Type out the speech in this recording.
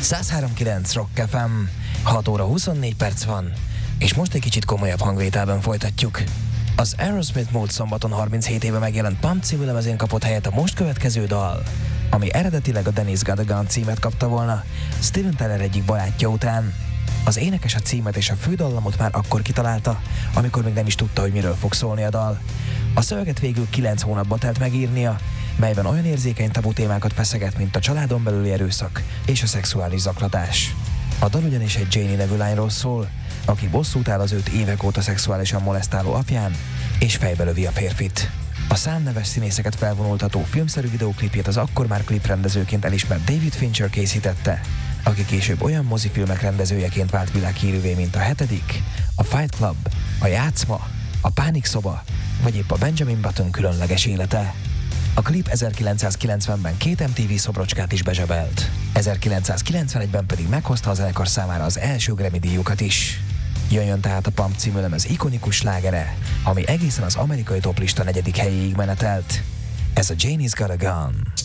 103.9 Rock FM, 6 óra 24 perc van, és most egy kicsit komolyabb hangvételben folytatjuk. Az Aerosmith múlt szombaton 37 éve megjelent Pump című lemezén kapott helyet a most következő dal, ami eredetileg a Dennis Got a Gun címet kapta volna, Steven Tyler egyik barátja után. Az énekes a címet és a fődallamot már akkor kitalálta, amikor még nem is tudta, hogy miről fog szólni a dal. A szöveget végül 9 hónapba telt megírnia, melyben olyan érzékeny tabu témákat feszeget, mint a családon belüli erőszak és a szexuális zaklatás. A dal ugyanis egy Janie nevű lányról szól, aki bosszút áll az őt évek óta szexuálisan molesztáló apján, és fejbe lövi a férfit. A számneves színészeket felvonultató filmszerű videóklipjét az akkor már kliprendezőként elismert David Fincher készítette, aki később olyan mozifilmek rendezőjeként vált világhírűvé, mint a Hetedik, a Fight Club, a Játszma, a Pánikszoba, vagy épp a Benjamin Button különleges élete. A klip 1990-ben 2 MTV szobrocskát is bezsebelt, 1991-ben pedig meghozta a zenekar számára az első Grammy díjukat is. Jöjjön tehát a Pump című lemez ikonikus slágere, ami egészen az amerikai toplista 4. helyéig menetelt. Ez a Janie's Got a Gun.